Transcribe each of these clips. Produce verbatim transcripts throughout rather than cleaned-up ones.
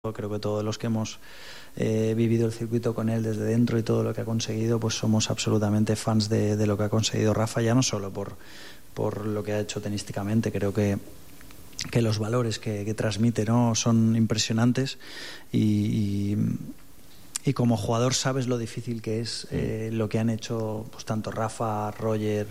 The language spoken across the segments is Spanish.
Creo que todos los que hemos eh, vivido el circuito con él desde dentro y todo lo que ha conseguido, pues somos absolutamente fans de, de lo que ha conseguido Rafa, ya no solo por, por lo que ha hecho tenísticamente. Creo que, que los valores que, que transmite, ¿no?, son impresionantes y, y, y como jugador sabes lo difícil que es eh, lo que han hecho pues tanto Rafa, Roger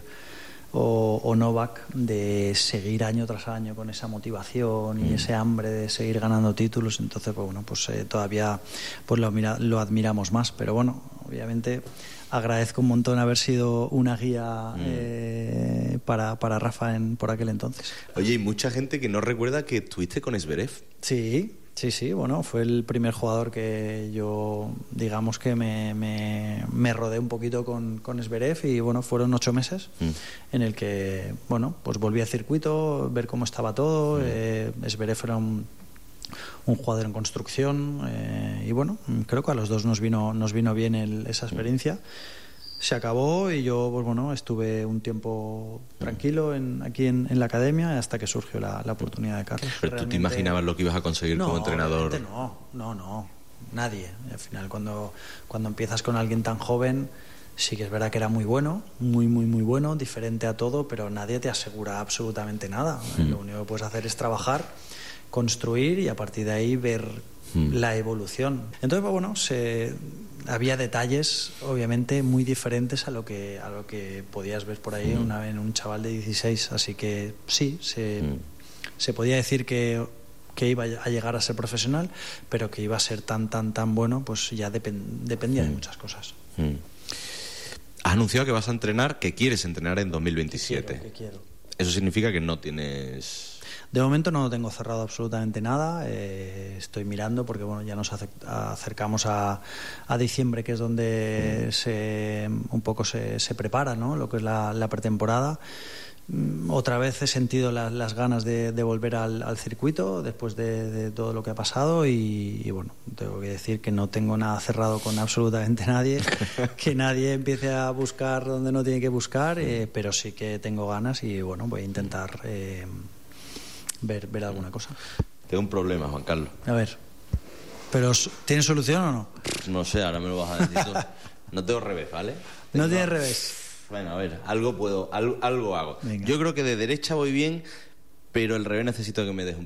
O, o Novak, de seguir año tras año con esa motivación y ese hambre de seguir ganando títulos. Entonces, pues bueno, pues eh, todavía pues lo, mira, lo admiramos más. Pero bueno, obviamente agradezco un montón haber sido una guía mm. eh, para, para Rafa en, por aquel entonces. Oye, hay mucha gente que no recuerda que estuviste con Zverev. Sí, sí, sí, bueno, fue el primer jugador que yo, digamos que me, me, me rodé un poquito con, con Zverev y bueno, fueron ocho meses mm. en el que, bueno, pues volví al circuito, ver cómo estaba todo. Mm. eh, Zverev era un, un jugador en construcción eh, y bueno, creo que a los dos nos vino, nos vino bien el, esa experiencia. Mm. Se acabó y yo, pues bueno, estuve un tiempo tranquilo en, aquí en, en la academia hasta que surgió la, la oportunidad de Carlos. ¿Pero Realmente... tú te imaginabas lo que ibas a conseguir no, como entrenador? No, no, no, nadie. Al final, cuando, cuando empiezas con alguien tan joven, sí que es verdad que era muy bueno, muy, muy, muy bueno, diferente a todo, pero nadie te asegura absolutamente nada. Mm. Lo único que puedes hacer es trabajar, construir y a partir de ahí ver mm. la evolución. Entonces, pues bueno, se... había detalles obviamente muy diferentes a lo que a lo que podías ver por ahí mm. una, en un chaval de dieciséis, así que sí, se, mm. se podía decir que, que iba a llegar a ser profesional, pero que iba a ser tan, tan, tan bueno, pues ya depend, dependía mm. de muchas cosas. Mm. Has anunciado que vas a entrenar, que quieres entrenar en dos mil veintisiete. Que quiero, que quiero. Eso significa que no tienes... De momento no tengo cerrado absolutamente nada. Eh, estoy mirando porque bueno, ya nos acercamos a, a diciembre, que es donde mm. se, un poco se, se prepara, ¿no?, lo que es la, la pretemporada. Otra vez he sentido la, las ganas de, de volver al, al circuito después de, de todo lo que ha pasado y, y bueno, tengo que decir que no tengo nada cerrado con absolutamente nadie, que nadie empiece a buscar donde no tiene que buscar, eh, pero sí que tengo ganas y bueno, voy a intentar eh, ver, ver alguna cosa. Tengo un problema, Juan Carlos. A ver, ¿pero tiene solución o no? No sé, ahora me lo vas a decir tú. No tengo revés, ¿vale? Tengo... No tiene revés. Bueno, a ver, algo puedo, algo, algo hago. Venga. Yo creo que de derecha voy bien, pero el revés necesito que me des un